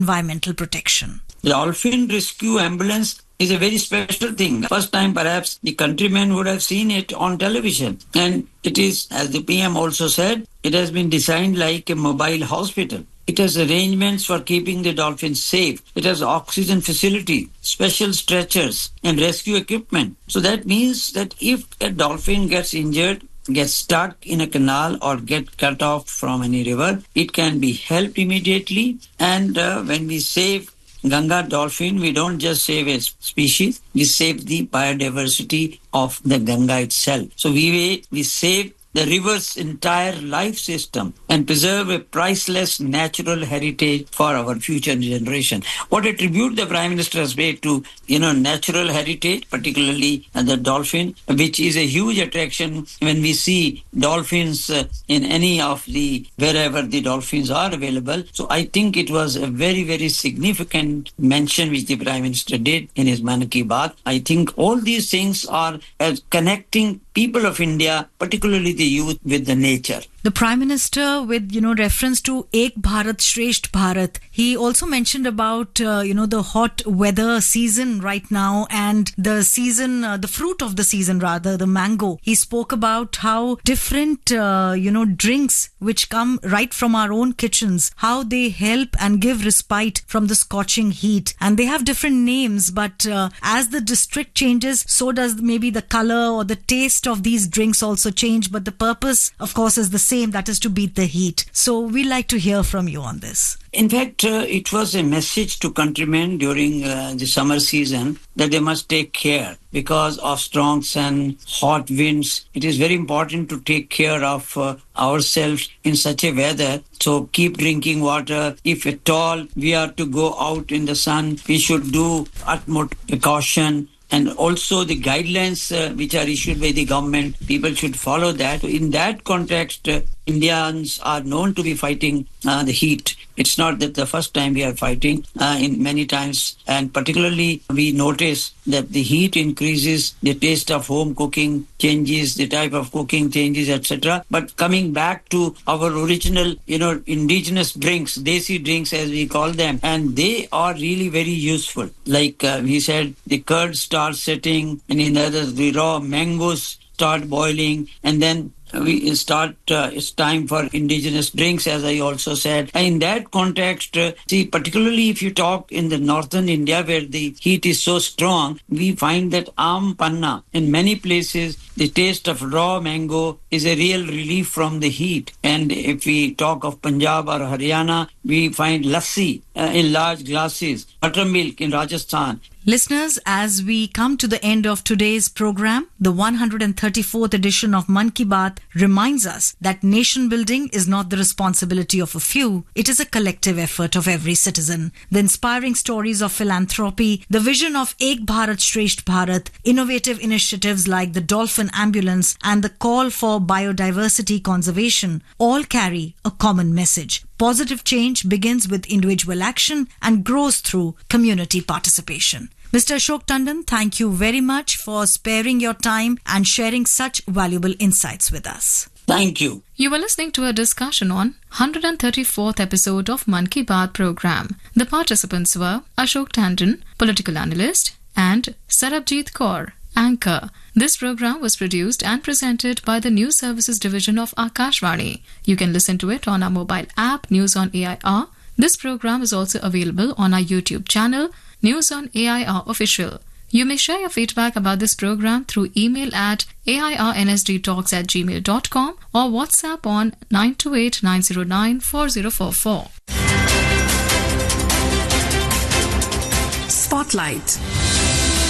environmental protection. Dolphin Rescue Ambulance is a very special thing. First time perhaps the countrymen would have seen it on television. And it is, as the PM also said, it has been designed like a mobile hospital. It has arrangements for keeping the dolphins safe. It has oxygen facility, special stretchers and rescue equipment. So that means that if a dolphin gets injured, gets stuck in a canal or get cut off from any river, it can be helped immediately. And when we save Ganga dolphin, we don't just save a species, we save the biodiversity of the Ganga itself. So we save the river's entire life system and preserve a priceless natural heritage for our future generation. What a tribute the Prime Minister has paid to, natural heritage, particularly the dolphin, which is a huge attraction when we see dolphins in any of wherever the dolphins are available. So I think it was a very, very significant mention which the Prime Minister did in his Mann Ki Baat. I think all these things are connecting people of India, particularly the youth, with the nature. The Prime Minister, with, reference to Ek Bharat, Shresht Bharat, he also mentioned about, the hot weather season right now and the season, the fruit of the season rather, the mango. He spoke about how different, drinks which come right from our own kitchens, how they help and give respite from the scorching heat. And they have different names, but as the district changes, so does maybe the color or the taste of these drinks also change. But the purpose, of course, is the same, that is to beat the heat. So we'd like to hear from you on this. In fact, it was a message to countrymen during the summer season that they must take care because of strong sun, hot winds. It is very important to take care of ourselves in such a weather. So keep drinking water. If at all we are to go out in the sun, we should do utmost precaution. And also the guidelines which are issued by the government, people should follow that. In that context, Indians are known to be fighting the heat. It's not that the first time we are fighting in many times. And particularly we notice that the heat increases, the taste of home cooking changes, the type of cooking changes, etc. But coming back to our original, indigenous drinks, desi drinks as we call them, and they are really very useful. Like we said, the curd starts setting, and in the others, the raw mangoes start boiling, and then we start, it's time for indigenous drinks, as I also said. And in that context, particularly if you talk in the northern India where the heat is so strong, we find that Aam Panna, in many places, the taste of raw mango is a real relief from the heat. And if we talk of Punjab or Haryana, we find lassi in large glasses, buttermilk in Rajasthan. Listeners, as we come to the end of today's program, the 134th edition of Mann Ki Baat reminds us that nation building is not the responsibility of a few. It is a collective effort of every citizen. The inspiring stories of philanthropy, the vision of Ek Bharat, Shresht Bharat, innovative initiatives like the Dolphin Ambulance and the call for biodiversity conservation all carry a common message. Positive change begins with individual action and grows through community participation. Mr. Ashok Tandon, thank you very much for sparing your time and sharing such valuable insights with us. Thank you. You were listening to a discussion on 134th episode of Mann Ki Baat program. The participants were Ashok Tandon, political analyst, and Sarabjit Kaur, anchor. This program was produced and presented by the News Services Division of Akashvani. You can listen to it on our mobile app, News on AIR. This program is also available on our YouTube channel, News on AIR Official. You may share your feedback about this program through email at airnsdtalks@gmail.com or WhatsApp on 928-909-4044. Spotlight.